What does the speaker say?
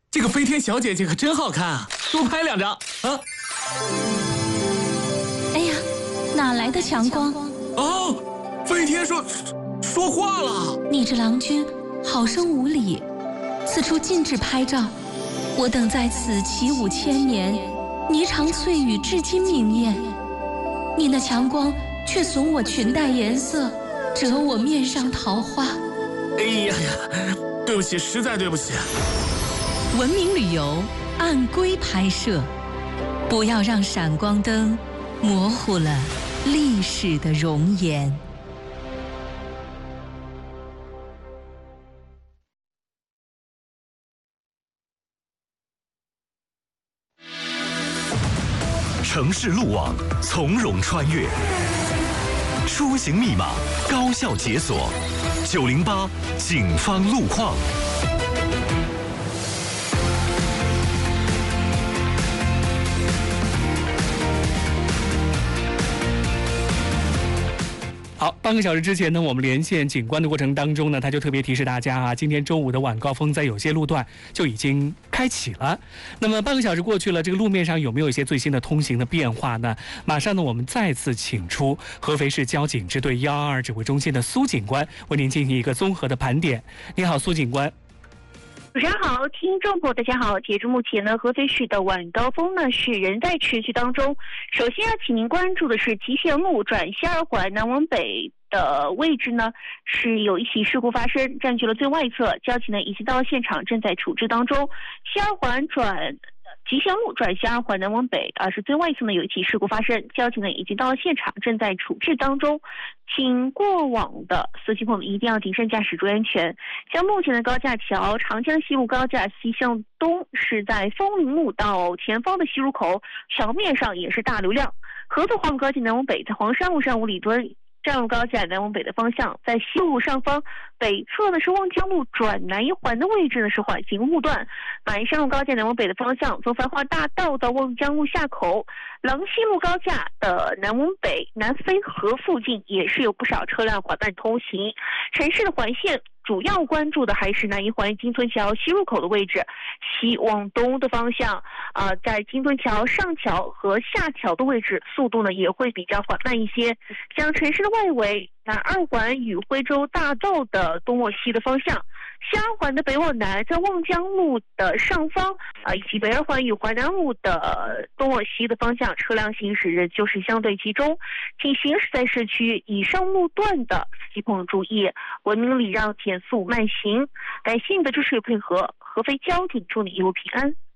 这个飞天小姐姐可真好看啊，多拍2张啊！ 哎呀，哪来的强光？ 哦，飞天说话了。 你这郎君好生无礼，此处禁止拍照。我等在此起舞1000年，霓裳翠羽至今明艳。你那强光却损我裙带颜色，折我面上桃花。 哎呀呀，对不起，实在对不起。 文明旅游按规拍摄，不要让闪光灯模糊了历史的容颜。 城市路网从容穿越，出行密码高效解锁，908警方路况。 好，半个小时之前呢，我们连线警官的过程当中呢，他就特别提示大家啊，今天中午的晚高峰在有些路段就已经开启了。那么半个小时过去了，这个路面上有没有一些最新的通行的变化呢？马上呢，我们再次请出合肥市交警支队122指挥中心的苏警官，为您进行一个综合的盘点。你好，苏警官。 主持人好，听众朋友大家好。截至目前呢，合肥市的晚高峰呢是仍在持续当中。首先要请您关注的是集贤路转西二环南往北的位置呢，是有一起事故发生，占据了最外侧，交警呢已经到了现场，正在处置当中。西二环转集贤路转西二环南往北是最外侧呢有一起事故发生，交警呢已经到了现场，正在处置当中。请过往的司机朋友们一定要谨慎驾驶，注意安全。像目前的高架桥长江西路高架西向东是在枫林路到前方的西入口，桥面上也是大流量。合作黄浦高架南往北，在黄山路上5里墩站路高架南往北的方向，在西路上方北侧呢是望江路转南一环的位置呢是缓行路段，马鞍山路高架南往北的方向，从繁华大道到望江路下口，郎西路高架的南往北南飞河附近也是有不少车辆缓慢通行。城市的环线主要关注的还是南一环金村桥西入口的位置，西往东的方向在金村桥上桥和下桥的位置速度呢也会比较缓慢一些。像城市的外围，南2环与徽州大道的东往西的方向，西2环的北往南，在望江路的上方以及北2环与淮南路的东往西的方向，车辆行驶仍旧是相对集中。请行驶在市区以上路段的司机朋友注意，文明礼让，减速慢行。感谢你的支持与配合，合肥交警祝你一路平安。